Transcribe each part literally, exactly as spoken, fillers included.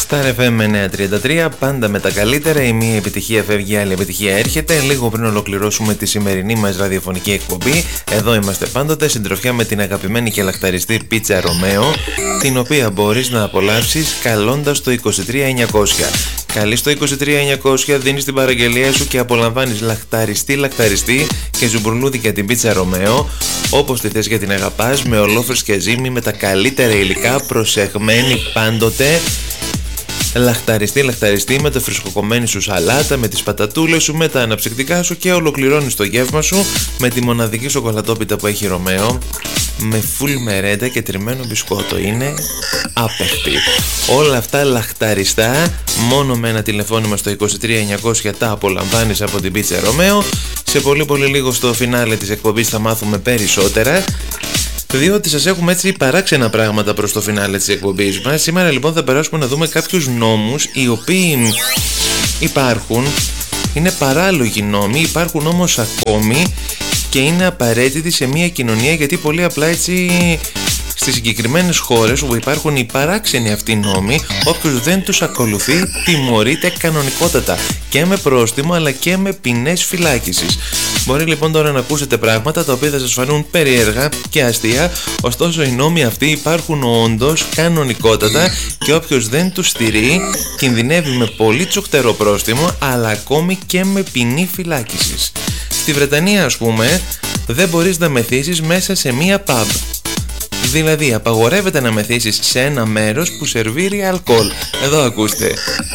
Star εφ εμ εννιακόσια τριάντα τρία, πάντα με τα καλύτερα. Η μία επιτυχία φεύγει, η άλλη επιτυχία έρχεται. Λίγο πριν ολοκληρώσουμε τη σημερινή μας ραδιοφωνική εκπομπή, εδώ είμαστε πάντοτε, συντροφιά με την αγαπημένη και λαχταριστή πίτσα Ρωμαίο, την οποία μπορείς να απολαύσεις καλώντας το είκοσι τρία εννιακόσια. Καλείς το είκοσι τρία εννιακόσια, δίνεις την παραγγελία σου και απολαμβάνεις λαχταριστή λαχταριστή και ζουμπουρλούδι για την πίτσα Ρωμαίο, όπως τη θες και την αγαπάς, με ολόφρυσκια ζύμη, με τα καλύτερα υλικά, προσεγμένη πάντοτε. Λαχταριστή, λαχταριστή με το φρεσκοκομμένη σου σαλάτα, με τις πατατούλες σου, με τα αναψυκτικά σου και ολοκληρώνεις το γεύμα σου με τη μοναδική σοκολατόπιτα που έχει Ρωμαίο, με φουλ μερέντα και τριμμένο μπισκότο. Είναι άπεχτη. Όλα αυτά λαχταριστά, μόνο με ένα τηλεφώνημα στο είκοσι τρία εννιακόσια τα απολαμβάνεις από την πίτσα Ρωμαίο. Σε πολύ πολύ λίγο στο φινάλε της εκπομπής θα μάθουμε περισσότερα, διότι σας έχουμε έτσι παράξενα πράγματα προς το φινάλε της εκπομπής μας. Σήμερα λοιπόν θα περάσουμε να δούμε κάποιους νόμους οι οποίοι υπάρχουν, είναι παράλογοι νόμοι, υπάρχουν όμως ακόμη και είναι απαραίτητοι σε μια κοινωνία, γιατί πολύ απλά έτσι στις συγκεκριμένες χώρες όπου υπάρχουν οι παράξενοι αυτοί νόμοι, όποιος δεν τους ακολουθεί τιμωρείται κανονικότατα και με πρόστιμο αλλά και με ποινές φυλάκισης. Μπορεί λοιπόν τώρα να ακούσετε πράγματα τα οποία θα σας φανούν περίεργα και αστεία, ωστόσο οι νόμοι αυτοί υπάρχουν όντως κανονικότατα και όποιος δεν τους στηρεί κινδυνεύει με πολύ τσουχτερό πρόστιμο αλλά ακόμη και με ποινή φυλάκισης. Στη Βρετανία, ας πούμε, δεν μπορείς να μεθύσεις μέσα σε μία pub. Δηλαδή απαγορεύεται να μεθύσεις σε ένα μέρος που σερβίρει αλκοόλ. Εδώ ακούστε.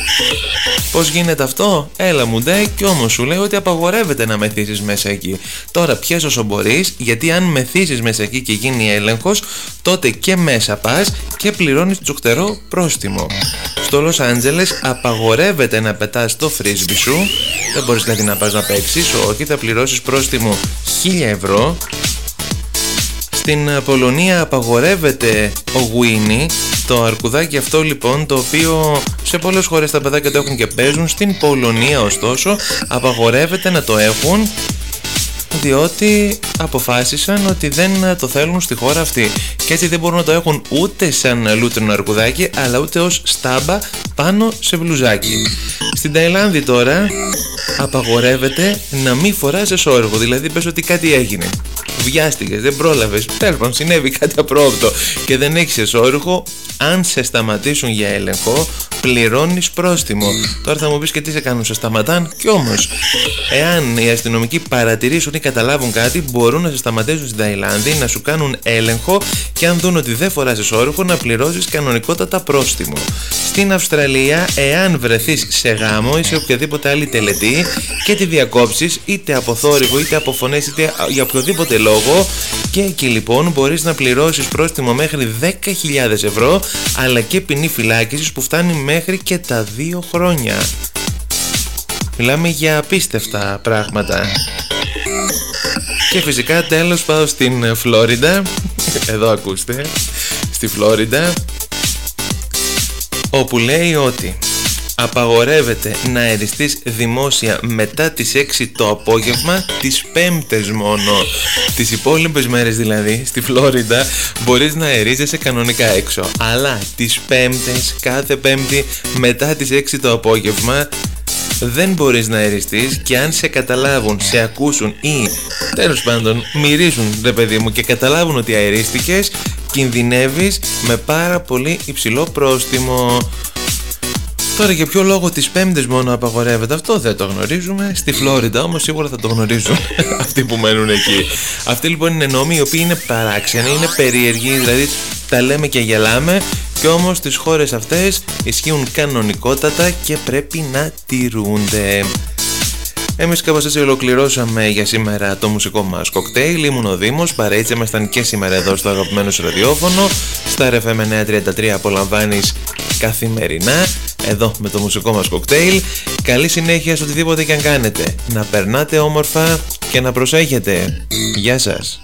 Πώς γίνεται αυτό? Έλα μου ντε, κι όμως σου λέει ότι απαγορεύεται να μεθύσεις μέσα εκεί. Τώρα πιες όσο μπορείς, γιατί αν μεθύσεις μέσα εκεί και γίνει έλεγχος, τότε και μέσα πας και πληρώνεις τσουχτερό πρόστιμο. Στο Λος Άντζελες απαγορεύεται να πετάς το φρίσμπι σου. Δεν μπορείς δηλαδή να πας να παίξεις, όχι, θα πληρώσεις πρόστιμο χίλια ευρώ. Στην Πολωνία απαγορεύεται ο γουίνι, το αρκουδάκι αυτό λοιπόν, το οποίο σε πολλές χώρες τα παιδάκια το έχουν και παίζουν. Στην Πολωνία ωστόσο απαγορεύεται να το έχουν, διότι αποφάσισαν ότι δεν το θέλουν στη χώρα αυτή και έτσι δεν μπορούν να το έχουν ούτε σαν λούτρινο αρκουδάκι αλλά ούτε ως στάμπα πάνω σε μπλουζάκι. Στην Ταϊλάνδη τώρα απαγορεύεται να μην φοράς εσώρουχο, δηλαδή πες ότι κάτι έγινε, βιάστηκες, δεν πρόλαβες, τέλος πάντων συνέβη κάτι απρόοπτο και δεν έχεις εσώρουχο, αν σε σταματήσουν για έλεγχο πληρώνεις πρόστιμο. Τώρα θα μου πεις και τι σε κάνουν, σε σταματάν? Κι όμως εάν οι αστυνομικοί παρατηρήσουν ή καταλάβουν κάτι, μπορούν να σε σταματήσουν στην Ταϊλάνδη, να σου κάνουν έλεγχο και αν δουν ότι δεν φοράς εσώρουχο να πληρώσεις κανονικότατα πρόστιμο. Στην Αυστραλία, εάν βρεθείς σε γάμο ή σε οποιαδήποτε άλλη τελετή και τη διακόψεις είτε από θόρυβο είτε από φωνές είτε για οποιοδήποτε λόγο, και εκεί λοιπόν μπορείς να πληρώσεις πρόστιμο μέχρι δέκα χιλιάδες ευρώ αλλά και ποινή φυλάκισης που φτάνει μέχρι και τα δύο χρόνια. Μιλάμε για απίστευτα πράγματα. Και φυσικά τέλος πάω στην Φλόριντα. Εδώ ακούστε. Στη Φλόριντα, όπου λέει ότι απαγορεύεται να αεριστείς δημόσια μετά τις έξι το απόγευμα, τις Πέμπτες μόνο. Τις υπόλοιπες μέρες δηλαδή στη Φλόριντα μπορείς να αερίζεσαι κανονικά έξω, αλλά τις Πέμπτες, κάθε Πέμπτη μετά τις έξι το απόγευμα δεν μπορείς να αεριστείς, και αν σε καταλάβουν, σε ακούσουν ή τέλος πάντων μυρίζουν ρε παιδί μου και καταλάβουν ότι αερίστηκες, κινδυνεύεις με πάρα πολύ υψηλό πρόστιμο. Τώρα για ποιο λόγο τις Πέμπτες μόνο απαγορεύεται, αυτό δεν το γνωρίζουμε. Στη Φλόριντα όμως σίγουρα θα το γνωρίζουν αυτοί που μένουν εκεί. Αυτοί λοιπόν είναι νόμοι οι οποίοι είναι παράξενοι, είναι περίεργοι, δηλαδή τα λέμε και γελάμε, και όμως στις χώρες αυτές ισχύουν κανονικότατα και πρέπει να τηρούνται. Εμείς κάπως έτσι ολοκληρώσαμε για σήμερα το μουσικό μας κοκτέιλ. Ήμουν ο Δήμος, παρέτσι ήμασταν και σήμερα εδώ στο αγαπημένο σου ραδιόφωνο. Star εφ εμ εννιακόσια τριάντα τρία απολαμβάνεις καθημερινά εδώ με το μουσικό μας κοκτέιλ. Καλή συνέχεια σε οτιδήποτε και αν κάνετε. Να περνάτε όμορφα και να προσέχετε. Γεια σας.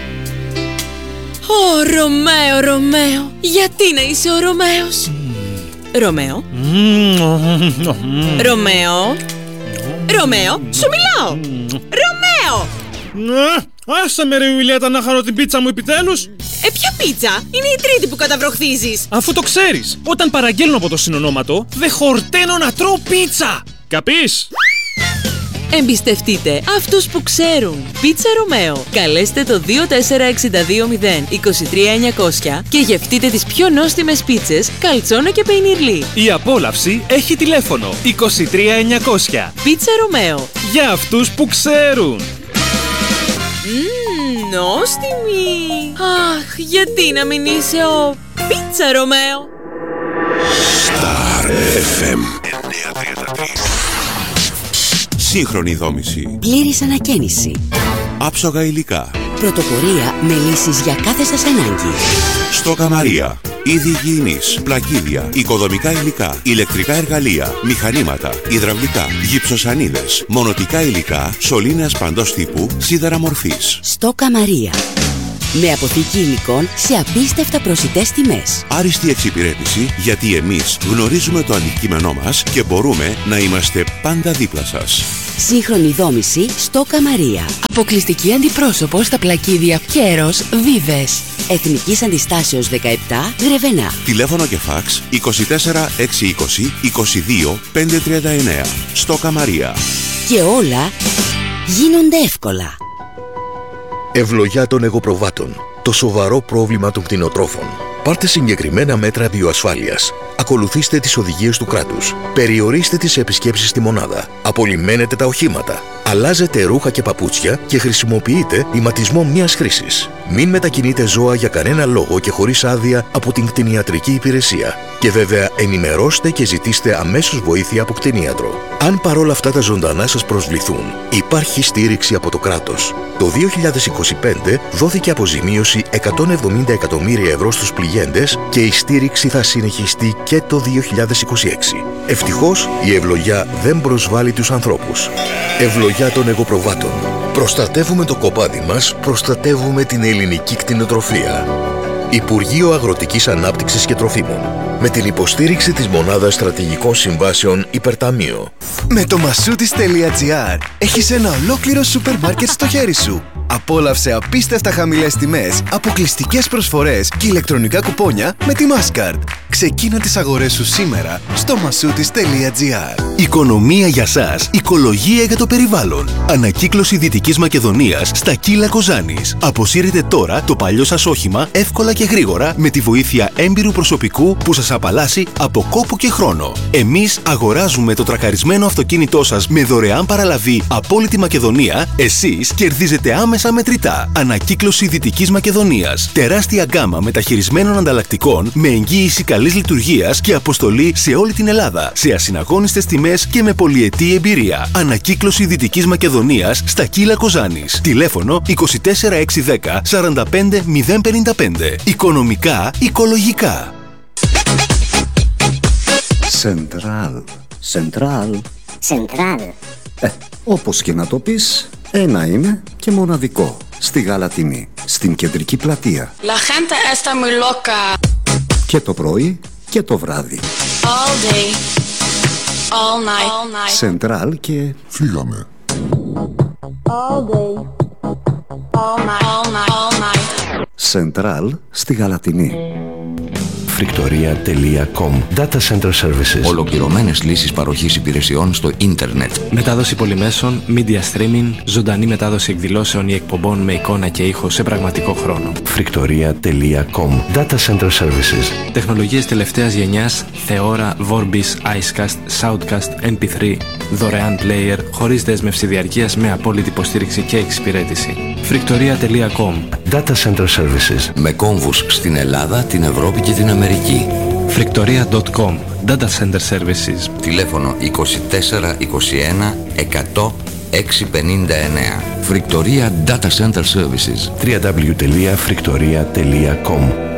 Ω Ρωμαίο, Ρωμαίο, γιατί να είσαι ο Ρωμαίος? Ρωμαίο, Ρωμαίο, Ρωμαίο, σου μιλάω. Ρωμαίο! Άσε με ρε Ιουλιέτα να χαρώ την πίτσα μου επιτέλους. Ε, ποια πίτσα? Είναι η τρίτη που καταβροχθίζεις. Αφού το ξέρεις, όταν παραγγέλνω από το συνονόματο, δεν χορταίνω να τρώω πίτσα. Καπείς? Εμπιστευτείτε αυτούς που ξέρουν. Πίτσα Ρωμαίο. Καλέστε το δύο τέσσερα έξι δύο μηδέν είκοσι τρία εννιακόσια και γευτείτε τις πιο νόστιμες πίτσες καλτσόνα και πεϊνιρλί. Η απόλαυση έχει τηλέφωνο είκοσι τρία εννιακόσια. Πίτσα Ρωμαίο. Για αυτούς που ξέρουν. Μμμ, νόστιμη. Αχ, γιατί να μην είσαι ο Πίτσα Ρωμαίο. Star εφ εμ σύγχρονη δόμηση. Πλήρης ανακαίνιση. Άψογα υλικά. Πρωτοπορία με λύσεις για κάθε σας ανάγκη. Στόκα Μαρία. Είδη υγιεινής, πλακίδια, οικοδομικά υλικά, ηλεκτρικά εργαλεία, μηχανήματα, υδραυλικά, γυψοσανίδες, μονοτικά υλικά, σωλήνες παντός τύπου, σίδερα μορφής. Στόκα Μαρία. Με αποθήκη υλικών σε απίστευτα προσιτές τιμές. Άριστη εξυπηρέτηση, γιατί εμείς γνωρίζουμε το αντικείμενό μας και μπορούμε να είμαστε πάντα δίπλα σας. Σύγχρονη δόμηση Στόκα Μαρία. Αποκλειστική αντιπρόσωπο στα πλακίδια Κέρος Βίβες. Εθνικής Αντιστάσεως δεκαεπτά, Γρεβενά. Τηλέφωνο και φάξ είκοσι τέσσερα έξι είκοσι είκοσι δύο πεντακόσια τριάντα εννέα. Στόκα Μαρία. Και όλα γίνονται εύκολα. Ευλογιά των εγωπροβάτων. Το σοβαρό πρόβλημα των κτηνοτρόφων. Πάρτε συγκεκριμένα μέτρα βιοασφάλειας. Ακολουθήστε τις οδηγίες του κράτους. Περιορίστε τις επισκέψεις στη μονάδα. Απολυμμένετε τα οχήματα. Αλλάζετε ρούχα και παπούτσια και χρησιμοποιείτε ηματισμό μιας χρήσης. Μην μετακινείτε ζώα για κανένα λόγο και χωρίς άδεια από την κτηνιατρική υπηρεσία. Και βέβαια ενημερώστε και ζητήστε αμέσως βοήθεια από κτηνίατρο. Αν παρόλα αυτά τα ζωντανά σας προσβληθούν, υπάρχει στήριξη από το κράτος. Το δύο χιλιάδες είκοσι πέντε δόθηκε αποζημίωση εκατόν εβδομήντα εκατομμύρια ευρώ στους πληγέντες και η στήριξη θα συνεχιστεί και το δύο χιλιάδες είκοσι έξι. Ευτυχώς, η ευλογιά δεν προσβάλλει τους ανθρώπους. Ευλογιά των εγωπροβάτων. Προστατεύουμε το κοπάδι μας, προστατεύουμε την ελληνική κτηνοτροφία. Υπουργείο Αγροτικής Ανάπτυξης και Τροφίμων. Με την υποστήριξη της Μονάδας Στρατηγικών Συμβάσεων Υπερταμείο. Με το masoutis.gr έχεις ένα ολόκληρο σούπερ μάρκετ στο χέρι σου. Απόλαυσε απίστευτα χαμηλές τιμές, αποκλειστικές προσφορές και ηλεκτρονικά κουπόνια με τη Mastercard. Ξεκίνα τις αγορές σου σήμερα στο masoutis.gr. Οικονομία για σας, οικολογία για το περιβάλλον. Ανακύκλωση Δυτικής Μακεδονίας στα Κύλα Κοζάνης. Αποσύρετε τώρα το παλιό σας όχημα εύκολα και γρήγορα με τη βοήθεια έμπειρου προσωπικού που σας απαλλάσσει από κόπο και χρόνο. Εμείς αγοράζουμε το τρακαρισμένο αυτοκίνητό σας με δωρεάν παραλαβή από όλη τη Μακεδονία. Εσείς κερδίζετε άμεσα μετρητά. Ανακύκλωση Δυτικής Μακεδονίας. Τεράστια γκάμα μεταχειρισμένων ανταλλακτικών με εγγύηση καλής λειτουργίας και αποστολή σε όλη την Ελλάδα. Σε ασυναγώνιστες τιμές και με πολυετή εμπειρία. Ανακύκλωση Δυτικής Μακεδονίας στα Κύλα Κοζάνης. Τηλέφωνο είκοσι τέσσερα έξι δέκα σαράντα πέντε μηδέν πενήντα πέντε. Οικονομικά, οικολογικά. Σεντράλ. Σεντράλ. Σεντράλ. Ε, όπως και να το πεις, ένα είναι και μοναδικό. Στη Γαλατινή, στην κεντρική πλατεία. La gente está muy loca. Και το πρωί και το βράδυ. All day. All night. All night. Σεντράλ και... Φύγαμε. All day. All night. All night. All night. Σεντράλ στη Γαλατινή. Φρικτορία τελεία κομ. Data Center Services. Ολοκληρωμένες λύσεις παροχής υπηρεσιών στο ίντερνετ. Μετάδοση πολυμέσων, media streaming, ζωντανή μετάδοση εκδηλώσεων ή εκπομπών με εικόνα και ήχο σε πραγματικό χρόνο. Φρικτορία τελεία κομ. Data Center Services. Τεχνολογίες τελευταίας γενιάς, Θεώρα, Vorbis, Icecast, Soundcast, εμ πι θρι, δωρεάν player, χωρίς δέσμευση διαρκείας με απόλυτη υποστήριξη και εξυπηρέτηση. Φρικτορία τελεία κομ. Data Center Services. Με κόμβους στην Ελλάδα, την Ευρώπη και την Αμερική. Φρικτορία τελεία κομ. Data Center Services. Τηλέφωνο είκοσι τέσσερα είκοσι ένα εκατό εξακόσια πενήντα εννέα. Φρικτορία Data Center Services. double-u double-u double-u τελεία φρικτορία τελεία κομ.